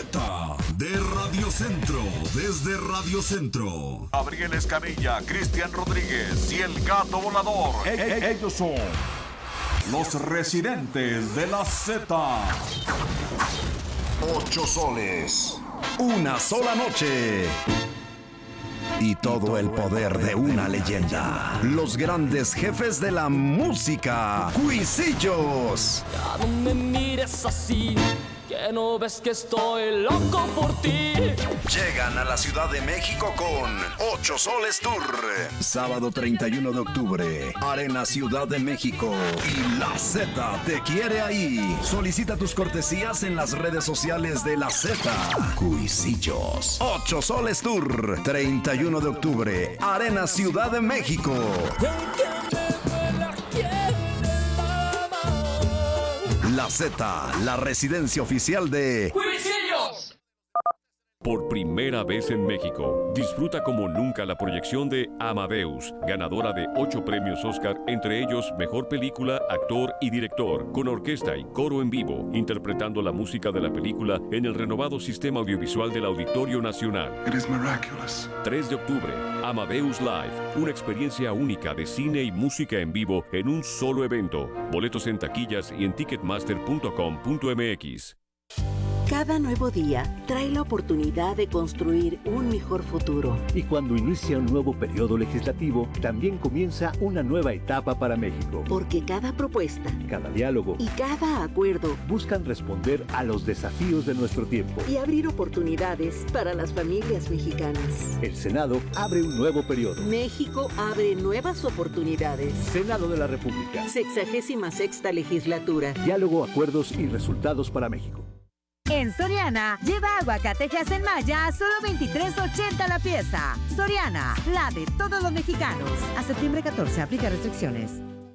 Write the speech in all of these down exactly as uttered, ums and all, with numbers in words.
Z de Radio Centro, desde Radio Centro. Gabriel Escamilla, Cristian Rodríguez y el Gato Volador. E- e- ellos son los residentes de la Z. Ocho soles, una sola noche. Y todo el poder de una leyenda. Los grandes jefes de la música. Cuisillos. Ya no me mires así, que no ves que estoy loco por ti. Llegan a la Ciudad de México con Ocho Soles Tour. Sábado treinta y uno de octubre, Arena Ciudad de México. Y la Z te quiere ahí. Solicita tus cortesías en las redes sociales de la Z. Cuisillos. Ocho Soles Tour. treinta y uno de octubre, Arena Ciudad de México. La Z, la residencia oficial de ¡Cuisillos! Por primera vez en México, disfruta como nunca la proyección de Amadeus, ganadora de ocho premios Oscar, entre ellos Mejor Película, Actor y Director, con orquesta y coro en vivo, interpretando la música de la película en el renovado sistema audiovisual del Auditorio Nacional. It is miraculous. tres de octubre, Amadeus Live, una experiencia única de cine y música en vivo en un solo evento. Boletos en taquillas y en ticketmaster punto com punto m x. Cada nuevo día trae la oportunidad de construir un mejor futuro. Y cuando inicia un nuevo periodo legislativo, también comienza una nueva etapa para México. Porque cada propuesta, cada diálogo y cada acuerdo buscan responder a los desafíos de nuestro tiempo y abrir oportunidades para las familias mexicanas. El Senado abre un nuevo periodo. México abre nuevas oportunidades. Senado de la República. Sexagésima sexta legislatura. Diálogo, acuerdos y resultados para México. En Soriana, lleva aguacatejas en malla a solo veintitrés ochenta la pieza. Soriana, la de todos los mexicanos. A septiembre catorce, aplica restricciones.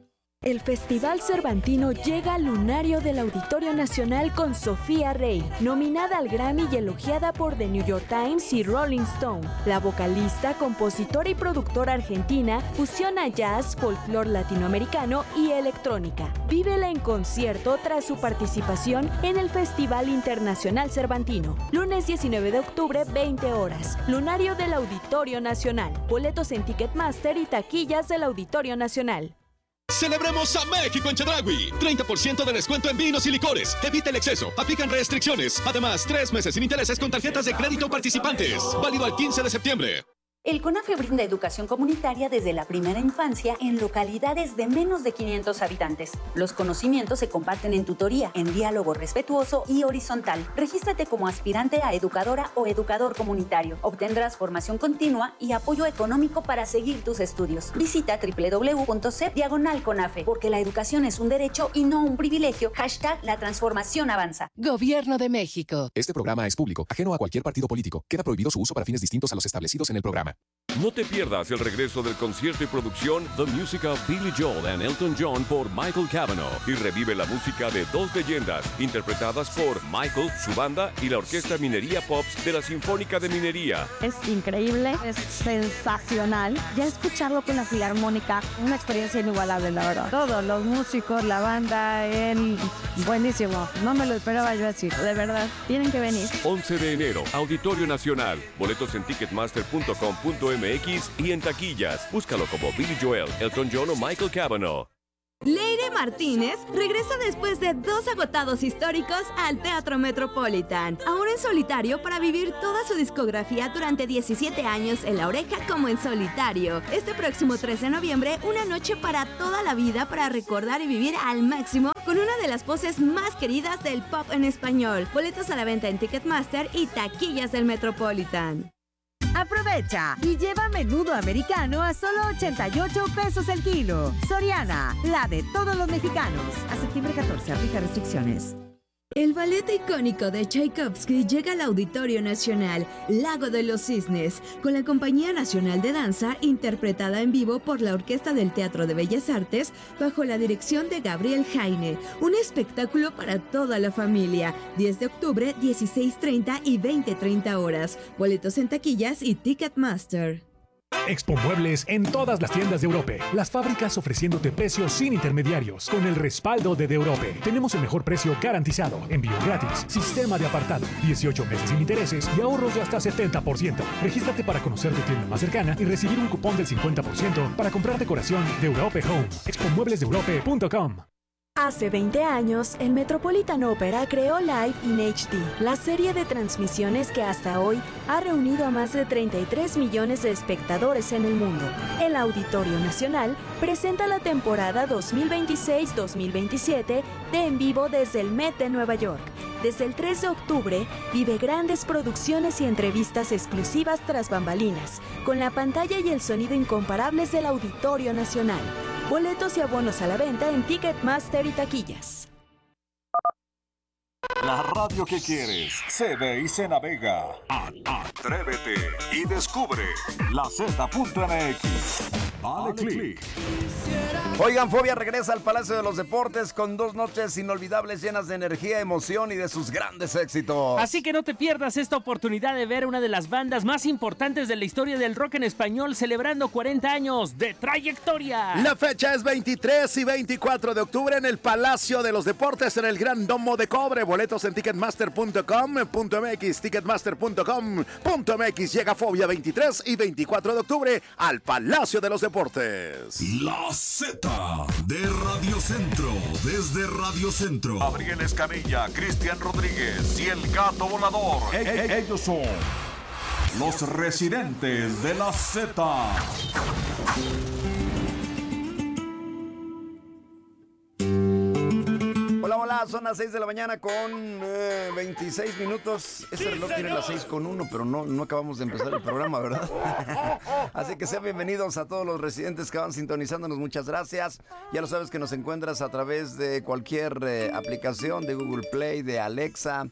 El Festival Cervantino llega al lunario del Auditorio Nacional con Sofía Rey, nominada al Grammy y elogiada por The New York Times y Rolling Stone. La vocalista, compositora y productora argentina fusiona jazz, folclore latinoamericano y electrónica. Vívela en concierto tras su participación en el Festival Internacional Cervantino. Lunes diecinueve de octubre, veinte horas. Lunario del Auditorio Nacional. Boletos en Ticketmaster y taquillas del Auditorio Nacional. ¡Celebremos a México en Chedraui! treinta por ciento de descuento en vinos y licores. Evita el exceso. Aplican restricciones. Además, tres meses sin intereses con tarjetas de crédito participantes. Válido al quince de septiembre. El CONAFE brinda educación comunitaria desde la primera infancia en localidades de menos de quinientos habitantes. Los conocimientos se comparten en tutoría, en diálogo respetuoso y horizontal. Regístrate como aspirante a educadora o educador comunitario. Obtendrás formación continua y apoyo económico para seguir tus estudios. Visita doble u doble u doble u punto c diagonal CONAFE, porque la educación es un derecho y no un privilegio. Hashtag la transformación avanza. Gobierno de México. Este programa es público, ajeno a cualquier partido político. Queda prohibido su uso para fines distintos a los establecidos en el programa. No te pierdas el regreso del concierto y producción The Music of Billy Joel and Elton John por Michael Cavanaugh y revive la música de dos leyendas interpretadas por Michael, su banda y la orquesta Minería Pops de la Sinfónica de Minería. Es increíble, es sensacional. Ya escucharlo con la Filarmónica, una experiencia inigualable, la verdad. Todos los músicos, la banda, él, buenísimo. No me lo esperaba yo así, de verdad. Tienen que venir. once de enero, Auditorio Nacional. Boletos en ticketmaster punto com punto m x y en taquillas. Búscalo como Billy Joel, Elton John o Michael Cavanaugh. Leire Martínez regresa después de dos agotados históricos al Teatro Metropolitan, ahora en solitario para vivir toda su discografía durante diecisiete años en La Oreja como en solitario. Este próximo trece de noviembre, una noche para toda la vida para recordar y vivir al máximo con una de las voces más queridas del pop en español. Boletos a la venta en Ticketmaster y taquillas del Metropolitan. Aprovecha y lleva menudo americano a solo ochenta y ocho pesos el kilo. Soriana, la de todos los mexicanos. A septiembre catorce, aplica restricciones. El ballet icónico de Tchaikovsky llega al Auditorio Nacional, Lago de los Cisnes, con la Compañía Nacional de Danza, interpretada en vivo por la Orquesta del Teatro de Bellas Artes, bajo la dirección de Gabriel Jaine. Un espectáculo para toda la familia. diez de octubre, dieciséis treinta y veinte treinta horas. Boletos en taquillas y Ticketmaster. Expo Muebles en todas las tiendas de Europe. Las fábricas ofreciéndote precios sin intermediarios. Con el respaldo de De Europe. Tenemos el mejor precio garantizado. Envío gratis. Sistema de apartado. dieciocho meses sin intereses y ahorros de hasta setenta por ciento. Regístrate para conocer tu tienda más cercana y recibir un cupón del cincuenta por ciento para comprar decoración de Europe Home. expo muebles de europe punto com. Hace veinte años, el Metropolitan Opera creó Live in H D, la serie de transmisiones que hasta hoy ha reunido a más de treinta y tres millones de espectadores en el mundo. El Auditorio Nacional presenta la temporada dos mil veintiséis dos mil veintisiete de En Vivo desde el Met de Nueva York. Desde el tres de octubre, vive grandes producciones y entrevistas exclusivas tras bambalinas, con la pantalla y el sonido incomparables del Auditorio Nacional. Boletos y abonos a la venta en Ticketmaster y taquillas. La radio que quieres se ve y se navega. Atrévete y descubre La Z punto M X. Dale click. Oigan, Fobia regresa al Palacio de los Deportes con dos noches inolvidables llenas de energía, emoción y de sus grandes éxitos. Así que no te pierdas esta oportunidad de ver una de las bandas más importantes de la historia del rock en español celebrando cuarenta años de trayectoria. La fecha es veintitrés y veinticuatro de octubre en el Palacio de los Deportes en el Gran Domo de Cobre. Boletos en ticketmaster punto com punto m x, ticketmaster punto com punto m x. Llega Fobia veintitrés y veinticuatro de octubre al Palacio de los Deportes. La Z de Radio Centro, desde Radio Centro. Gabriel Escamilla, Cristian Rodríguez y el Gato Volador. E- e- ellos son los residentes de la Z. Hola, hola, son las seis de la mañana con eh, veintiséis minutos. Ese reloj tiene las seis con uno, pero no, no acabamos de empezar el programa, ¿verdad? Así que sean bienvenidos a todos los residentes que van sintonizándonos. Muchas gracias. Ya lo sabes que nos encuentras a través de cualquier eh, aplicación de Google Play, de Alexa,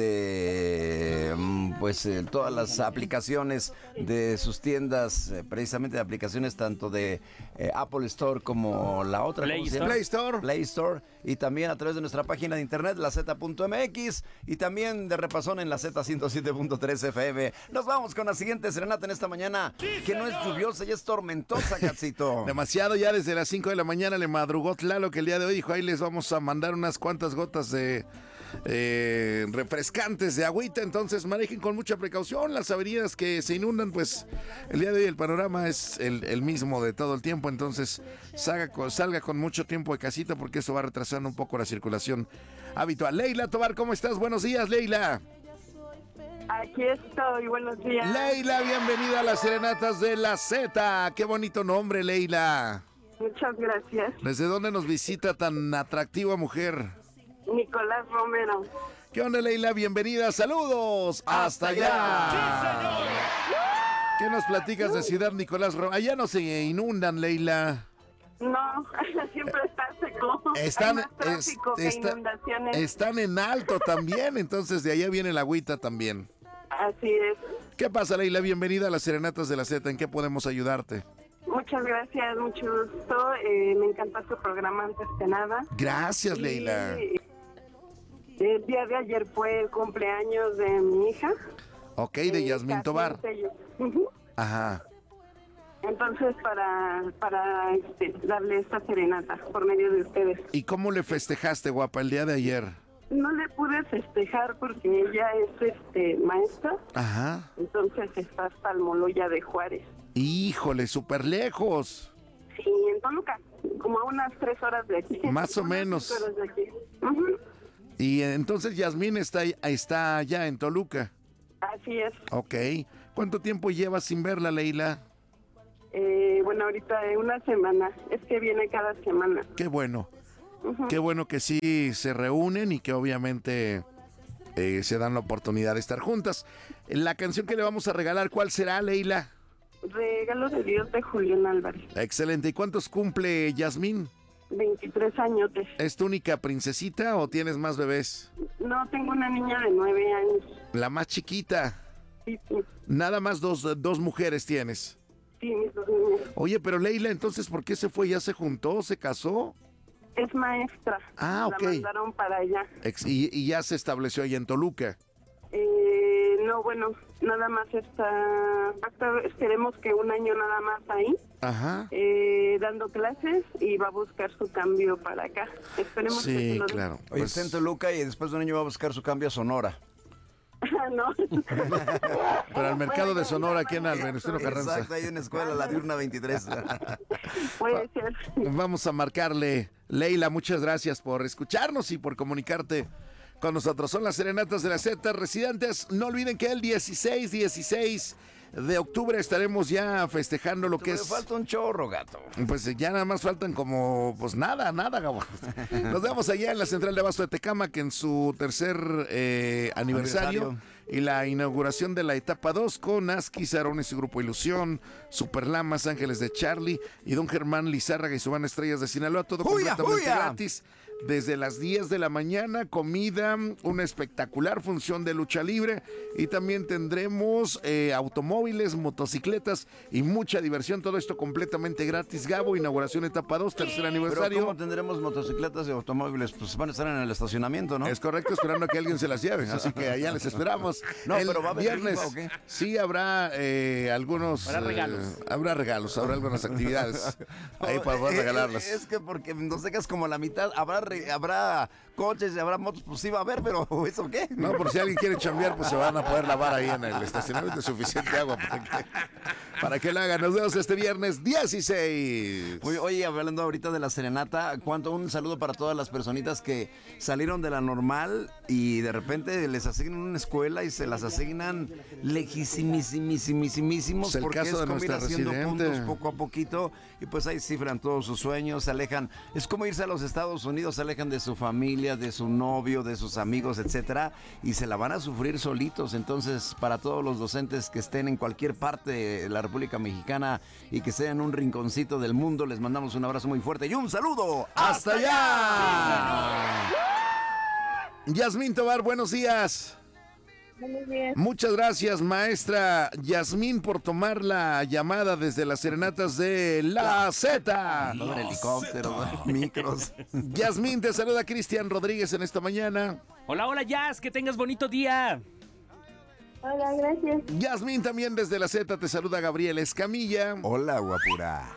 de pues eh, todas las aplicaciones de sus tiendas, eh, precisamente de aplicaciones tanto de eh, Apple Store como la otra Play Store. Play Store. Play Store, y también a través de nuestra página de internet, la Z punto M X, y también de repasón en la Z ciento siete punto tres F M. Nos vamos con la siguiente serenata en esta mañana, que no es lluviosa, ya es tormentosa, Catsito. Demasiado, ya desde las cinco de la mañana le madrugó Tlaloc que el día de hoy dijo, ahí les vamos a mandar unas cuantas gotas de eh, refrescantes de agüita, entonces manejen con mucha precaución. Las avenidas que se inundan, pues el día de hoy el panorama es el, el mismo de todo el tiempo, entonces salga con, salga con mucho tiempo de casita porque eso va retrasando un poco la circulación habitual. Leila Tobar, ¿cómo estás? Buenos días, Leila. Aquí estoy, buenos días. Leila, bienvenida a las serenatas de la Z. Qué bonito nombre, Leila. Muchas gracias. ¿Desde dónde nos visita tan atractiva mujer? Nicolás Romero. ¿Qué onda, Leila? Bienvenida, saludos. Hasta allá. ¿Qué nos platicas de Ciudad Nicolás Romero? Allá no se inundan, Leila. No, siempre está seco. Están, Hay más tráfico es- que está- inundaciones. están en alto también, entonces de allá viene la agüita también. Así es. ¿Qué pasa, Leila? Bienvenida a las Serenatas de la Z. ¿En qué podemos ayudarte? Muchas gracias, mucho gusto. Eh, me encanta su programa antes que nada. Gracias, Y, Leila. El día de ayer fue el cumpleaños de mi hija. Ok, de eh, Yasmín casi Tobar. once años. Ujú. Ajá. Entonces, para, para este, darle esta serenata por medio de ustedes. ¿Y cómo le festejaste, guapa, el día de ayer? No le pude festejar porque ella es este, maestra, Ajá. entonces está hasta Almoloya de Juárez. Híjole, súper lejos. Sí, en Toluca, como a unas tres horas de aquí. Más o Unas menos. tres horas de aquí. Ujú. Y entonces Yasmín está, está allá en Toluca. Así es. Ok. ¿Cuánto tiempo llevas sin verla, Leila? Eh, bueno, ahorita eh, una semana. Es que viene cada semana. Qué bueno. Ujú. Qué bueno que sí se reúnen y que obviamente eh, se dan la oportunidad de estar juntas. La canción que le vamos a regalar, ¿cuál será, Leila? Regalo de Dios de Julián Álvarez. Excelente. ¿Y cuántos cumple Yasmín? veintitrés años. ¿Es tu única princesita o tienes más bebés? No, tengo una niña de nueve años. La más chiquita. Sí, sí. Nada más dos, dos mujeres tienes. Sí, mis dos niñas. Oye, pero Leila, entonces, ¿por qué se fue? ¿Ya se juntó? ¿Se casó? Es maestra. Ah, ok. La mandaron para allá. Ex- y, y ya se estableció ahí en Toluca. Eh, no, bueno, nada más está, va a estar, esperemos que un año nada más ahí, Ajá. eh, dando clases y va a buscar su cambio para acá. Esperemos Sí, que se lo dé. claro. Oye, Pues- está en Toluca y después de un año va a buscar su cambio a Sonora. No. Para el mercado de Sonora aquí en el Venustiano Carranza. Exacto, hay una escuela, la Diurna veintitrés. Puede ser. Vamos a marcarle. Leila, muchas gracias por escucharnos y por comunicarte con nosotros. Son las serenatas de la Z. Residentes, no olviden que el dieciséis, dieciséis de octubre estaremos ya festejando lo que Me es... falta un chorro, gato. Pues ya nada más faltan como, pues nada, nada, Gabo. Nos vemos allá en la Central de Abasto de Tecámac en su tercer eh, aniversario, Aniversario. y la inauguración de la etapa dos con Aski Sarones y Grupo Ilusión, Super Lamas, Ángeles de Charlie y Don Germán Lizárraga y su banda Estrellas de Sinaloa, todo ¡Huya, completamente huya! gratis. Desde las diez de la mañana, comida, una espectacular función de lucha libre y también tendremos eh, automóviles, motocicletas y mucha diversión. Todo esto completamente gratis. Gabo, inauguración etapa dos, tercer Pero aniversario. ¿cómo tendremos motocicletas y automóviles? Pues van a estar en el estacionamiento, ¿no? Es correcto, esperando a que alguien se las lleve. Así que allá les esperamos. No, el pero ¿va a haber viernes rifa o qué? sí habrá eh, algunos... Habrá eh, regalos. habrá regalos, habrá algunas actividades ahí para poder Eh, regalarlas. Es que porque nos dejas como la mitad, habrá re- habrá coches y habrá motos, pues sí va a haber, pero ¿eso qué? No, por si alguien quiere chambear, pues se van a poder lavar ahí en el estacionamiento. Suficiente agua para que, para que lo hagan. Nos vemos este viernes dieciséis. Oye, oye, hablando ahorita de la serenata, ¿cuánto? Un saludo para todas las personitas que salieron de la normal y de repente les asignan una escuela y se las asignan lejísimísimísimísimos Es el porque caso es de como ir nuestra haciendo residente. puntos poco a poquito y pues ahí cifran todos sus sueños, se alejan. Es como irse a los Estados Unidos, se alejan de su familia, de su novio, de sus amigos, etcétera, y se la van a sufrir solitos. Entonces, para todos los docentes que estén en cualquier parte de la República Mexicana y que estén en un rinconcito del mundo, les mandamos un abrazo muy fuerte y un saludo. ¡Hasta allá! Yasmín Tobar, buenos días. Buenos días. Muchas gracias, maestra Yasmín, por tomar la llamada desde las serenatas de La Z. No haber helicópteros, micros. Yasmín, te saluda Cristian Rodríguez en esta mañana. Hola, hola, Jazz, que tengas bonito día. Hola, gracias. Yasmín, también desde La Z te saluda Gabriel Escamilla. Hola, guapura.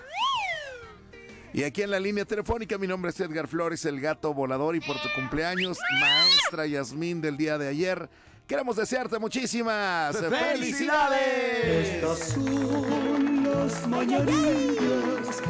Y aquí en la línea telefónica, mi nombre es Edgar Flores, el gato volador, y por tu cumpleaños, maestra Yasmín del día de ayer, queremos desearte muchísimas felicidades. Estas son las mañanitas